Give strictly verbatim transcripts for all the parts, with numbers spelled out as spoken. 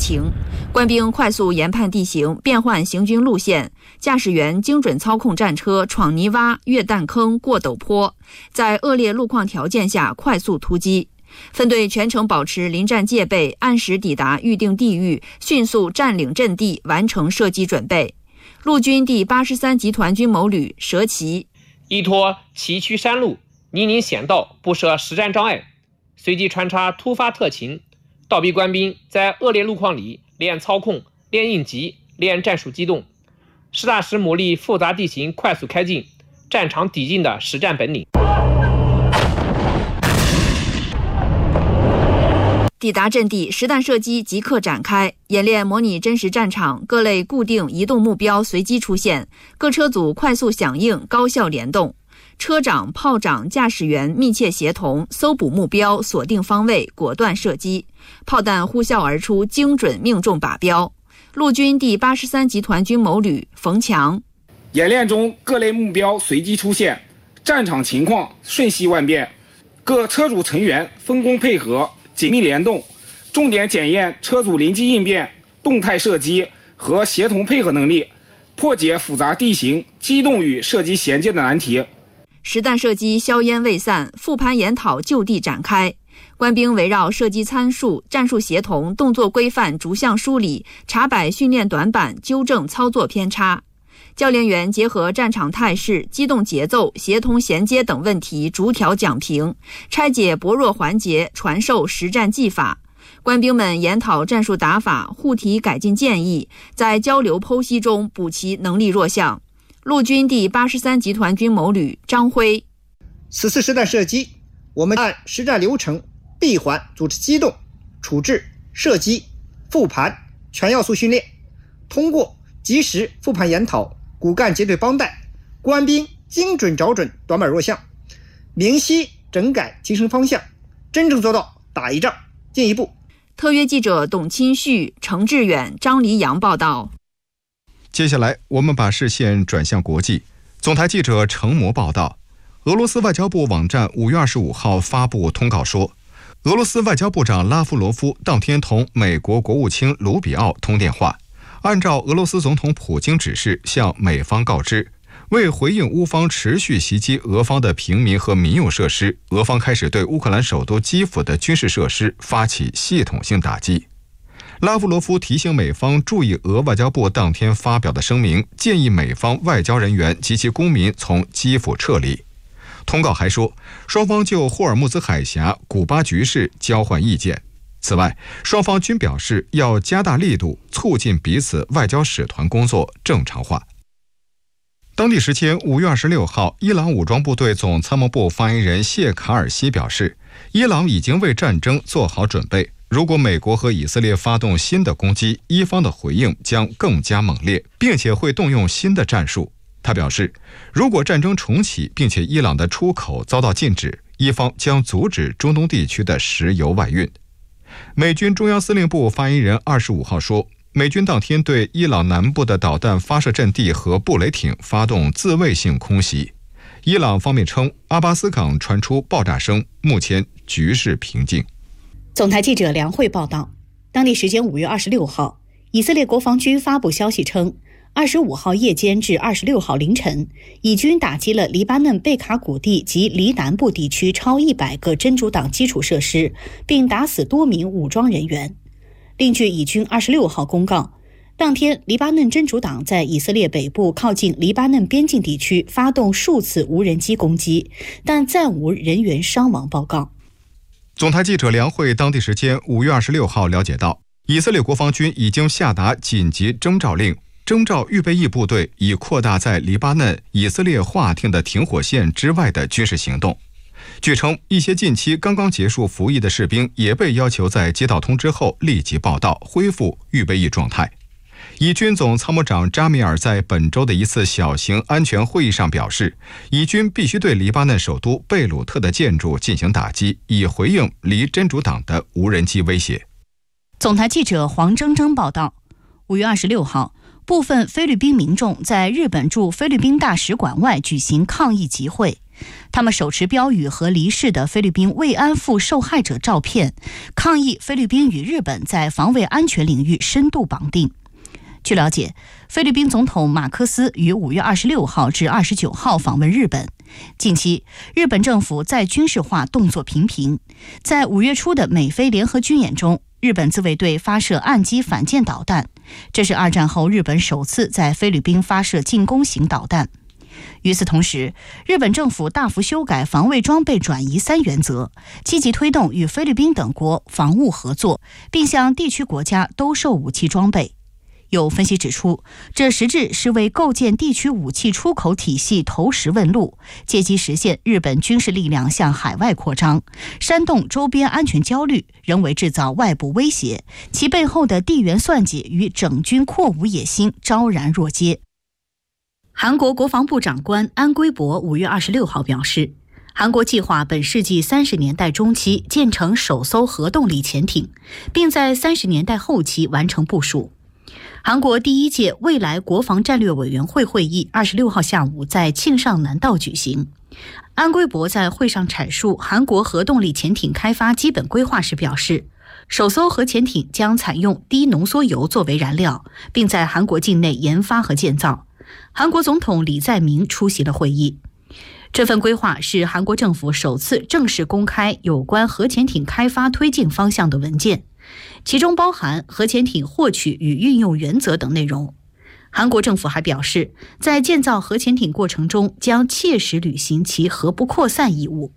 情。官兵快速研判地形，变换行军路线，驾驶员精准操控战车闯泥洼、越弹坑、过陡坡，在恶劣路况条件下快速突击。分队全程保持临战戒备，按时抵达预定地域，迅速占领阵地，完成射击准备。陆军第八十三集团军某旅蛇旗依托崎岖山路、泥泞险道，不设实战障碍，随机穿插突发特勤，倒逼官兵在恶劣路况里练操控、练应急、练战术机动，实打实磨砺复杂地形快速开进、战场抵近的实战本领。 抵达阵地，实弹射击即刻展开，演练模拟真实战场，各类固定移动目标随机出现，各车组快速响应，高效联动。车长、炮长、驾驶员密切协同，搜捕目标，锁定方位，果断射击，炮弹呼啸而出，精准命中靶标。陆军第八十三集团军某旅冯强演练中各类目标随机出现，战场情况瞬息万变，各车组成员分工配合，紧密联动，重点检验车组临机应变、动态射击和协同配合能力，破解复杂地形、机动与射击衔接的难题。 实弹射击硝烟未散，复盘研讨就地展开。官兵围绕射击参数、战术协同、动作规范逐项梳理，查摆训练短板，纠正操作偏差。教练员结合战场态势、机动节奏、协同衔接等问题逐条讲评，拆解薄弱环节，传授实战技法。官兵们研讨战术打法，互提改进建议，在交流剖析中补齐能力弱项。陆军第八十三集团军某旅张辉， 此次实弹射击，我们按实战流程闭环组织机动、处置、射击、复盘全要素训练，通过及时复盘研讨、骨干结对帮带，官兵精准找准短板弱项，明晰整改提升方向，真正做到打一仗进一步。 特约记者董钦旭、程志远、张黎阳报道。 接下来我们把视线转向国际。总台记者程模报道，俄罗斯外交部网站五月二十五号发布通告说，俄罗斯外交部长拉夫罗夫当天同美国国务卿卢比奥通电话，按照俄罗斯总统普京指示向美方告知，为回应乌方持续袭击俄方的平民和民用设施，俄方开始对乌克兰首都基辅的军事设施发起系统性打击。拉夫罗夫提醒美方注意俄外交部当天发表的声明，建议美方外交人员及其公民从基辅撤离。通告还说，双方就霍尔木兹海峡、古巴局势交换意见。此外，双方均表示要加大力度，促进彼此外交使团工作正常化。当地时间五月二十六号，伊朗武装部队总参谋部发言人谢卡尔西表示，伊朗已经为战争做好准备，如果美国和以色列发动新的攻击，伊方的回应将更加猛烈，并且会动用新的战术。他表示，如果战争重启，并且伊朗的出口遭到禁止，伊方将阻止中东地区的石油外运。美军中央司令部发言人二十五号说，美军当天对伊朗南部的导弹发射阵地和布雷艇发动自卫性空袭。伊朗方面称，阿巴斯港传出爆炸声，目前局势平静。 总台记者梁慧报道，当地时间五月二十六号，以色列国防军发布消息称，二十五号夜间至二十六号凌晨，以军打击了黎巴嫩贝卡谷地及黎南部地区超一百个真主党基础设施，并打死多名武装人员。另据以军二十六号公告，当天黎巴嫩真主党在以色列北部靠近黎巴嫩边境地区发动数次无人机攻击，但暂无人员伤亡报告。 总台记者梁慧当地时间五月二十六号了解到，以色列国防军已经下达紧急征召令，征召预备役部队，以扩大在黎巴嫩以色列划定的停火线之外的军事行动。据称，一些近期刚刚结束服役的士兵也被要求在接到通知后立即报到，恢复预备役状态。以军总参谋长扎米尔在本周的一次小型安全会议上表示，以军必须对黎巴嫩首都贝鲁特的建筑进行打击，以回应黎真主党的无人机威胁。 总台记者黄铮铮报道，五月二十六号，部分菲律宾民众在日本驻菲律宾大使馆外举行抗议集会， 他们手持标语和离世的菲律宾慰安妇受害者照片，抗议菲律宾与日本在防卫安全领域深度绑定。据了解，菲律宾总统马克思于五月二十六号至二十九号访问日本。近期，日本政府在军事化动作频频。在五月初的美菲联合军演中，日本自卫队发射岸基反舰导弹，这是二战后日本首次在菲律宾发射进攻型导弹。与此同时，日本政府大幅修改防卫装备转移三原则，积极推动与菲律宾等国防务合作，并向地区国家兜售武器装备。有分析指出，这实质是为构建地区武器出口体系投石问路，借机实现日本军事力量向海外扩张，煽动周边安全焦虑，人为制造外部威胁，其背后的地缘算计与整军扩武野心昭然若揭。韩国国防部长官安圭博五月二十六号表示，韩国计划本世纪三十年代中期建成首艘核动力潜艇，并在三十年代后期完成部署。韩国第一届未来国防战略委员会会议二十六号下午在庆尚南道举行。安圭博在会上阐述韩国核动力潜艇开发基本规划时表示，首艘核潜艇将采用低浓缩铀作为燃料，并在韩国境内研发和建造。韩国总统李在明出席了会议。这份规划是韩国政府首次正式公开有关核潜艇开发推进方向的文件，其中包含核潜艇获取与运用原则等内容。韩国政府还表示，在建造核潜艇过程中将切实履行其核不扩散义务。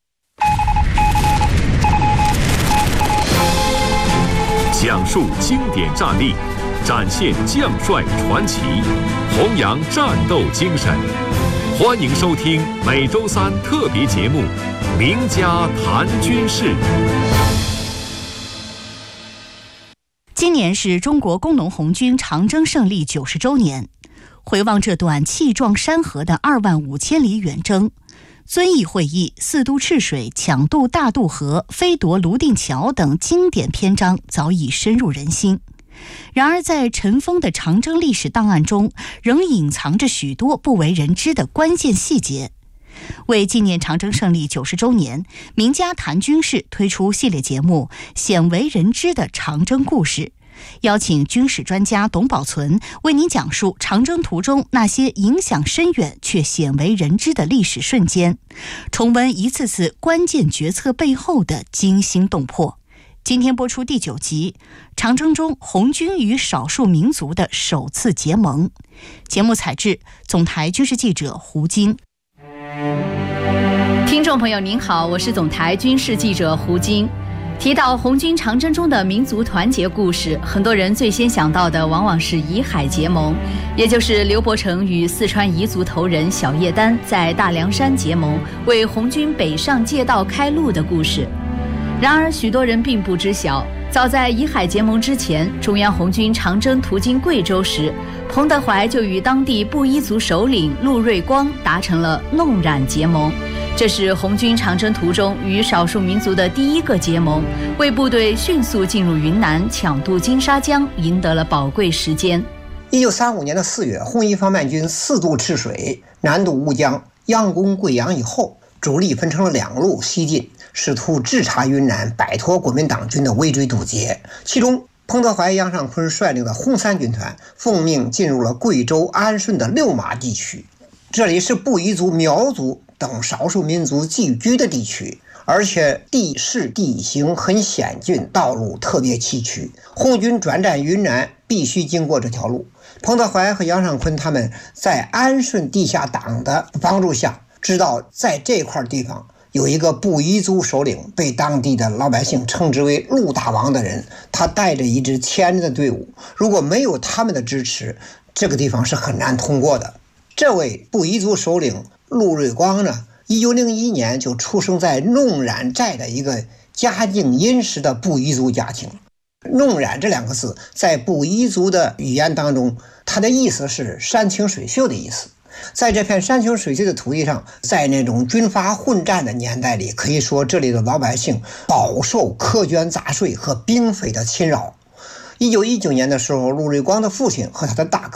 讲述经典战例，展现将帅传奇，弘扬战斗精神。欢迎收听每周三特别节目《名家谈军事》。 今年是中国工农红军长征胜利九十周年，回望这段气壮山河的二万五千里远征，遵义会议、四渡赤水、抢渡大渡河、飞夺泸定桥等经典篇章早已深入人心。然而在尘封的长征历史档案中，仍隐藏着许多不为人知的关键细节。为纪念长征胜利九十周年，名家谈军事推出系列节目《鲜为人知的长征故事》，邀请军事专家董宝存为您讲述长征途中那些影响深远却鲜为人知的历史瞬间，重温一次次关键决策背后的惊心动魄。今天播出第九集，长征中红军与少数民族的首次结盟。节目采制总台军事记者胡金。 听众朋友您好，我是总台军事记者胡金。提到红军长征中的民族团结故事，很多人最先想到的往往是怡海结盟，也就是刘伯承与四川彝族头人小叶丹在大凉山结盟，为红军北上借道开路的故事。然而许多人并不知晓，早在怡海结盟之前，中央红军长征途经贵州时，彭德怀就与当地布依族首领陆瑞光达成了弄染结盟，这是红军长征途中与少数民族的第一个结盟，为部队迅速进入云南抢渡金沙江赢得了宝贵时间。 一九三五年的四月，红一方面军四渡赤水，南渡乌江，佯攻贵阳以后，主力分成了两路西进，试图制察云南，摆脱国民党军的围追堵截。其中彭德怀、杨尚昆率领的红三军团奉命进入了贵州安顺的六马地区，这里是布依族、苗族等少数民族聚居的地区，而且地势地形很险峻，道路特别崎岖，红军转战云南必须经过这条路。彭德怀和杨尚昆他们在安顺地下党的帮助下，知道在这块地方有一个布依族首领，被当地的老百姓称之为陆大王的人，他带着一支千人的队伍，如果没有他们的支持，这个地方是很难通过的。这位布依族首领陆瑞光呢，一九零一年就出生在弄染寨的一个家境殷实的布依族家庭。弄染这两个字在布依族的语言当中，它的意思是山清水秀的意思。在这片山清水秀的土地上，在那种军阀混战的年代里，可以说这里的老百姓饱受苛捐杂税和兵匪的侵扰。一九一九年的时候，陆瑞光的父亲和他的大哥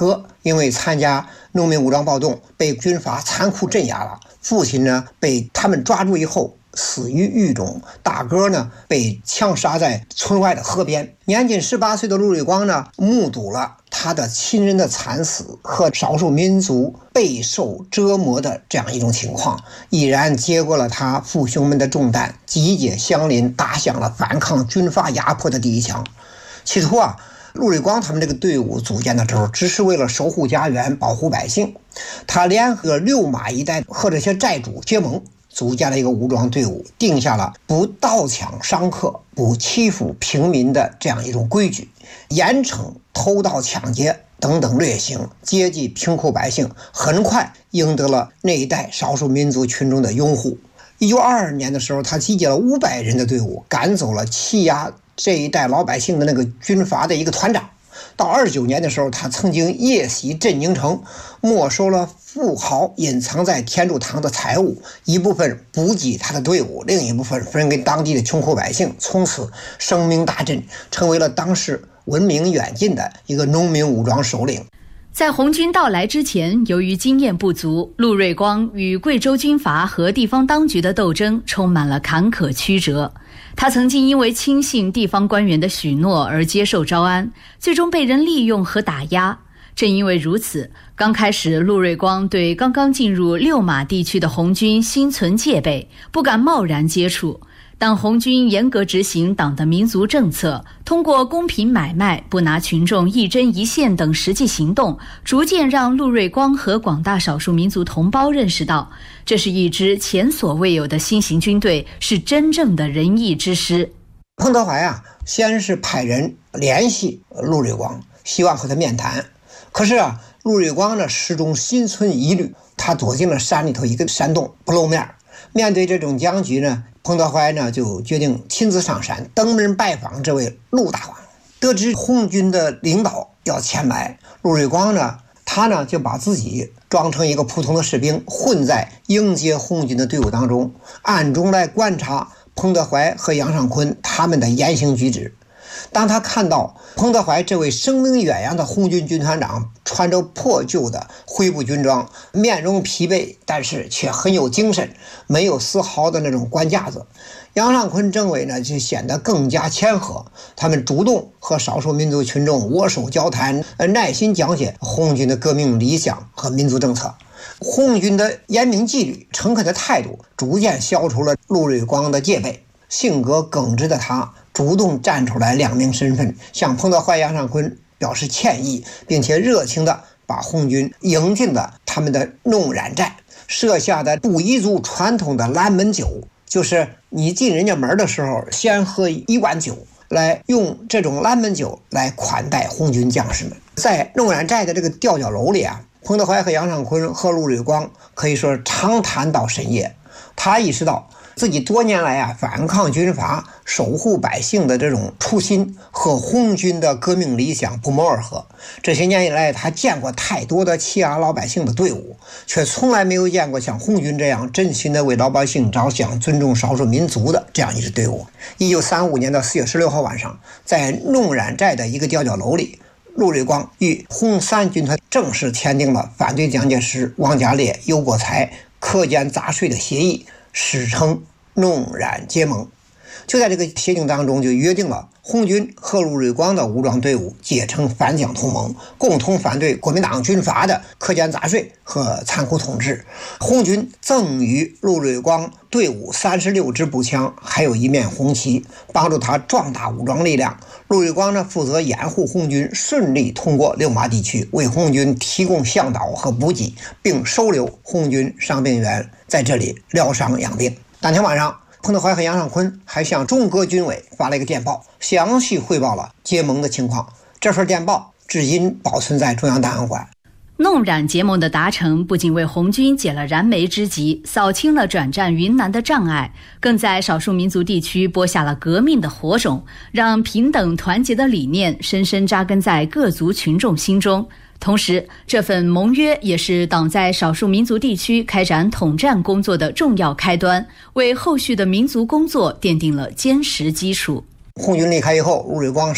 因为参加农民武装暴动被军阀残酷镇压了，父亲呢被他们抓住以后死于狱中，大哥呢被枪杀在村外的河边。年仅十八岁的陆瑞光呢，目睹了他的亲人的惨死和少数民族备受折磨的这样一种情况，毅然接过了他父兄们的重担，集结乡邻，打响了反抗军阀压迫的第一枪。起初啊，陆瑞光他们这个队伍组建的时候，只是为了守护家园、保护百姓。他联合六马一带和这些寨主结盟，组建了一个武装队伍，定下了不盗抢伤客、不欺负平民的这样一种规矩，严惩偷盗抢劫等等劣行，接济贫苦百姓，很快赢得了那一带少数民族群众的拥护。一九二二年的时候，他集结了五百人的队伍，赶走了欺压这一代老百姓的那个军阀的一个团长。到二十九年的时候，他曾经夜袭镇宁城，没收了富豪隐藏在天柱堂的财物，一部分补给他的队伍，另一部分分给当地的穷苦百姓，从此声名大振，成为了当时闻名远近的一个农民武装首领。 在红军到来之前，由于经验不足，陆瑞光与贵州军阀和地方当局的斗争充满了坎坷曲折。他曾经因为轻信地方官员的许诺而接受招安，最终被人利用和打压。正因为如此，刚开始陆瑞光对刚刚进入六马地区的红军心存戒备，不敢贸然接触。当红军严格执行党的民族政策，通过公平买卖、不拿群众一针一线等实际行动，逐渐让陆瑞光和广大少数民族同胞认识到，这是一支前所未有的新型军队，是真正的仁义之师。 彭德怀啊，先是派人联系陆瑞光，希望和他面谈。可是啊，陆瑞光呢始终心存疑虑，他躲进了山里头一个山洞不露面。面对这种僵局呢，彭德怀呢就决定亲自上山登门拜访这位陆大王。得知红军的领导要前来，陆瑞光呢他呢就把自己装成一个普通的士兵，混在迎接红军的队伍当中，暗中来观察彭德怀和杨尚昆他们的言行举止。当他看到彭德怀这位声名远扬的红军军团长穿着破旧的灰布军装，面容疲惫，但是却很有精神，没有丝毫的那种官架子。杨尚昆政委呢就显得更加谦和，他们主动和少数民族群众握手交谈，耐心讲解红军的革命理想和民族政策。红军的严明纪律、诚恳的态度逐渐消除了陆瑞光的戒备。性格耿直的他主动站出来亮明身份，向彭德怀、杨尚昆表示歉意，并且热情地把红军迎进了他们的弄染寨，设下的布依族传统的拦门酒，就是你进人家门的时候先喝一碗酒，来用这种拦门酒来款待红军将士们。在弄染寨的这个吊脚楼里啊，彭德怀和杨尚昆和陆瑞光可以说长谈到深夜。他意识到自己多年来啊反抗军阀、守护百姓的这种初心和红军的革命理想不谋而合。这些年以来，他见过太多的欺压老百姓的队伍，却从来没有见过像红军这样真心的为老百姓着想、尊重少数民族的这样一支队伍。一九三五年的四月十六号晚上，在弄染寨的一个吊脚楼里，陆瑞光与红三军团正式签订了反对蒋介石、王家烈、尤国才苛捐杂税的协议，史称弄染结盟。就在这个协定当中，就约定了红军和陆瑞光的武装队伍结成反蒋同盟，共同反对国民党军阀的苛捐杂税和残酷统治。红军赠予陆瑞光队伍三十六支步枪，还有一面红旗，帮助他壮大武装力量。陆瑞光呢，负责掩护红军顺利通过六马地区，为红军提供向导和补给，并收留红军伤病员在这里疗伤养病。当天晚上，彭德怀和杨尚昆还向中革军委发了一个电报，详细汇报了结盟的情况。这份电报至今保存在中央档案馆。 弄染结盟的达成，不仅为红军解了燃眉之急，扫清了转战云南的障碍，更在少数民族地区播下了革命的火种，让平等团结的理念深深扎根在各族群众心中。同时，这份盟约也是党在少数民族地区开展统战工作的重要开端，为后续的民族工作奠定了坚实基础。 红军离开以后，陆瑞光